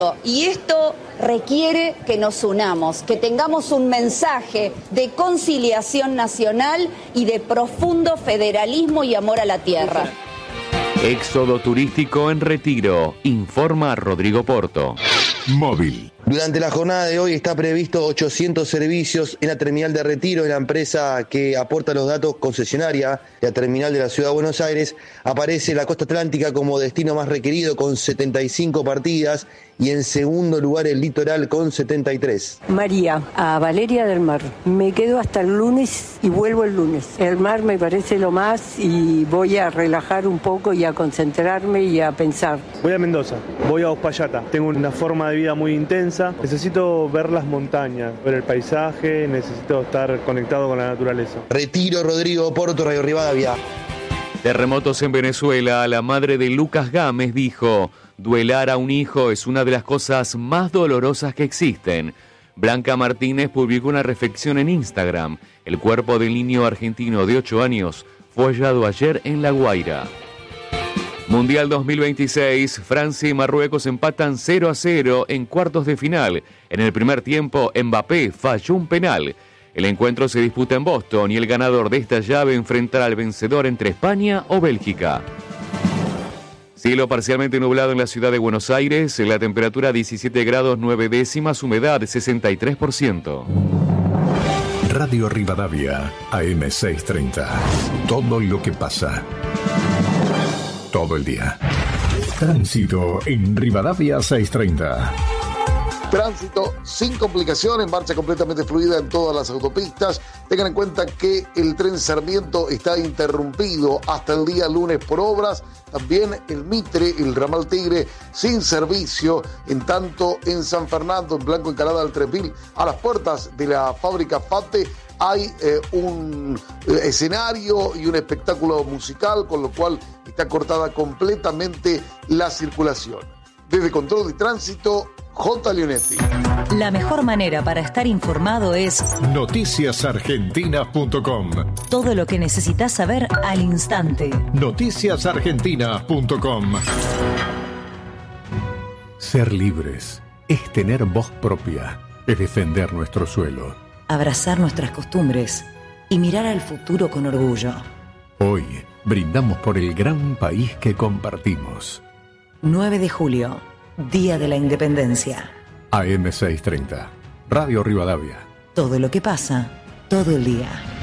Y esto requiere que nos unamos, que tengamos un mensaje de conciliación nacional y de profundo federalismo y amor a la tierra. Éxodo turístico en Retiro, informa Rodrigo Porto. Móvil. Durante la jornada de hoy está previsto 800 servicios en la terminal de Retiro, en la empresa que aporta los datos concesionaria de la terminal de la Ciudad de Buenos Aires. Aparece la costa atlántica como destino más requerido con 75 partidas y en segundo lugar el litoral con 73. María, a Valeria del Mar. Me quedo hasta el lunes y vuelvo el lunes. El mar me parece lo más y voy a relajar un poco y a concentrarme y a pensar. Voy a Mendoza, voy a Uspallata. Tengo una forma de vida muy intensa. Necesito ver las montañas, ver el paisaje, necesito estar conectado con la naturaleza. Retiro, Rodrigo Porto, Radio Rivadavia. Terremotos en Venezuela. La madre de Lucas Gámez dijo: duelar a un hijo es una de las cosas más dolorosas que existen. Blanca Martínez publicó una reflexión en Instagram. El cuerpo del niño argentino de 8 años fue hallado ayer en La Guaira. Mundial 2026, Francia y Marruecos empatan 0-0 en cuartos de final. En el primer tiempo, Mbappé falló un penal. El encuentro se disputa en Boston y el ganador de esta llave enfrentará al vencedor entre España o Bélgica. Cielo parcialmente nublado en la ciudad de Buenos Aires, la temperatura 17 grados 9 décimas, humedad 63%. Radio Rivadavia, AM630. Todo lo que pasa. Todo el día. Tránsito en Rivadavia 630. Tránsito sin complicaciones, marcha completamente fluida en todas las autopistas. Tengan en cuenta que el tren Sarmiento está interrumpido hasta el día lunes por obras. También el Mitre, el ramal Tigre, sin servicio. En tanto, en San Fernando, en Blanco Encalada del 3000, a las puertas de la fábrica FATE, hay un escenario y un espectáculo musical, con lo cual está cortada completamente la circulación. Desde Control de Tránsito, J. Leonetti. La mejor manera para estar informado es noticiasargentinas.com. Todo lo que necesitas saber al instante. Noticiasargentinas.com. Ser libres es tener voz propia, es defender nuestro suelo, abrazar nuestras costumbres y mirar al futuro con orgullo. Hoy brindamos por el gran país que compartimos. 9 de julio, Día de la Independencia. AM630, Radio Rivadavia. Todo lo que pasa, todo el día.